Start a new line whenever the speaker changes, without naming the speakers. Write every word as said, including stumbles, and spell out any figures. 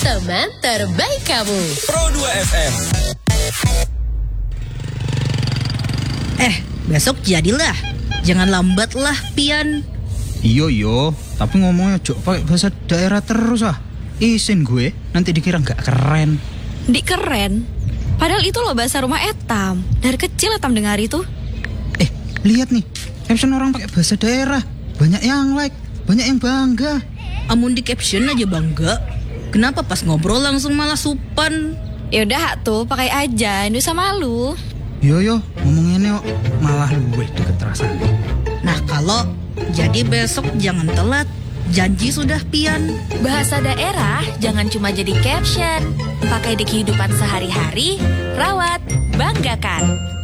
teman terbaik kamu.
Pro dua F M.
Eh, besok jadilah. Jangan lambat lah, Pian.
Iyo iyo, tapi ngomongnya jok pakai bahasa daerah terus ah. Isin gue, nanti dikira nggak keren.
Dik keren. Padahal itu loh bahasa rumah Etam. Dari kecil Etam dengar itu.
Eh, lihat nih, caption orang pakai bahasa daerah. Banyak yang like, banyak yang bangga.
Amun di caption aja bangga. Kenapa pas ngobrol langsung malah supan?
Yaudah tuh, pakai aja. Nggak usah malu.
Yo yo, ngomonginnya kok malah luwih deket rasanya.
Nah kalau jadi besok jangan telat. Janji sudah, Pian.
Bahasa daerah jangan cuma jadi caption. Pakai di kehidupan sehari-hari, rawat, banggakan.